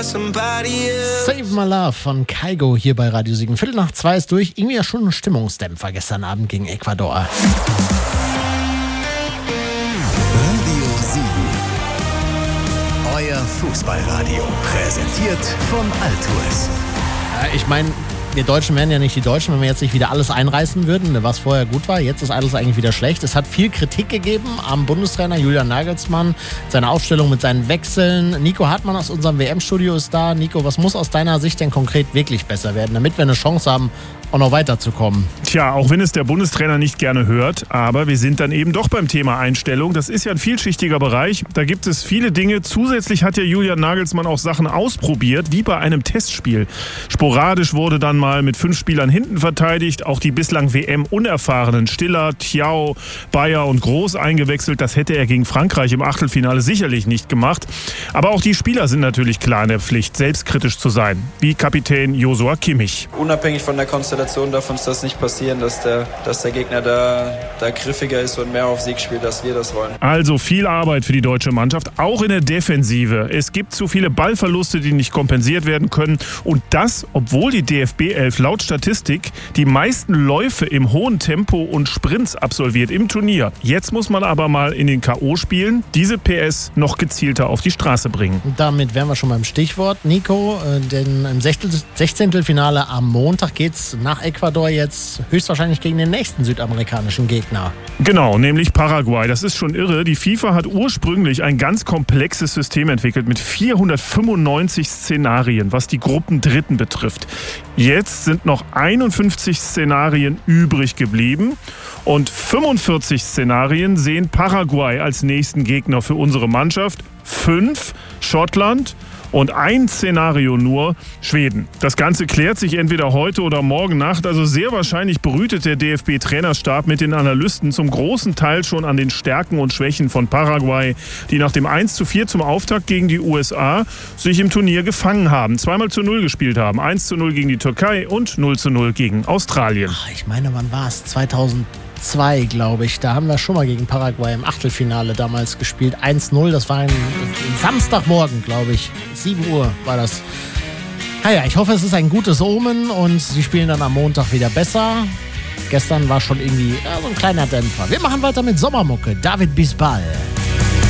Save My Love von Kygo hier bei Radio Siegen. 1:15 ist durch. Irgendwie ja schon ein Stimmungsdämpfer gestern Abend gegen Ecuador. Radio Siegen. Euer Fußballradio. Präsentiert von Altours. Ich meine, wir Deutschen wären ja nicht die Deutschen, wenn wir jetzt nicht wieder alles einreißen würden, was vorher gut war. Jetzt ist alles eigentlich wieder schlecht. Es hat viel Kritik gegeben am Bundestrainer Julian Nagelsmann, seine Aufstellung mit seinen Wechseln. Nico Hartmann aus unserem WM-Studio ist da. Nico, was muss aus deiner Sicht denn konkret wirklich besser werden, damit wir eine Chance haben, auch noch weiterzukommen? Tja, auch wenn es der Bundestrainer nicht gerne hört, aber wir sind dann eben doch beim Thema Einstellung. Das ist ja ein vielschichtiger Bereich. Da gibt es viele Dinge. Zusätzlich hat ja Julian Nagelsmann auch Sachen ausprobiert, wie bei einem Testspiel. Sporadisch wurde dann mal mit 5 Spielern hinten verteidigt. Auch die bislang WM-unerfahrenen Stiller, Thiaw, Bayer und Groß eingewechselt. Das hätte er gegen Frankreich im Achtelfinale sicherlich nicht gemacht. Aber auch die Spieler sind natürlich klar in der Pflicht, selbstkritisch zu sein. Wie Kapitän Joshua Kimmich. Unabhängig von der Konstellation darf uns das nicht passieren, dass der Gegner da griffiger ist und mehr auf Sieg spielt, als wir das wollen. Also viel Arbeit für die deutsche Mannschaft, auch in der Defensive. Es gibt zu viele Ballverluste, die nicht kompensiert werden können. Und das, obwohl die DFB 11 laut Statistik die meisten Läufe im hohen Tempo und Sprints absolviert im Turnier. Jetzt muss man aber mal in den K.O.-Spielen diese PS noch gezielter auf die Straße bringen. Damit wären wir schon beim Stichwort, Nico. Denn im 16. Finale am Montag geht's nach Ecuador jetzt höchstwahrscheinlich gegen den nächsten südamerikanischen Gegner. Genau, nämlich Paraguay. Das ist schon irre. Die FIFA hat ursprünglich ein ganz komplexes System entwickelt mit 495 Szenarien, was die Gruppendritten betrifft. Jetzt sind noch 51 Szenarien übrig geblieben und 45 Szenarien sehen Paraguay als nächsten Gegner für unsere Mannschaft. 5 Schottland und ein Szenario nur Schweden. Das Ganze klärt sich entweder heute oder morgen Nacht. Also sehr wahrscheinlich brütet der DFB-Trainerstab mit den Analysten zum großen Teil schon an den Stärken und Schwächen von Paraguay, die nach dem 1:4 zum Auftakt gegen die USA sich im Turnier gefangen haben. 2-0 gespielt haben. 1:0 gegen die Türkei und 0:0 gegen Australien. Ich meine, wann war es? 2002, glaube ich. Da haben wir schon mal gegen Paraguay im Achtelfinale damals gespielt. 1:0, das war ein Samstagmorgen, glaube ich. 7 Uhr war das. Naja, ich hoffe, es ist ein gutes Omen und sie spielen dann am Montag wieder besser. Gestern war schon irgendwie so ein kleiner Dämpfer. Wir machen weiter mit Sommermucke. David Bisbal.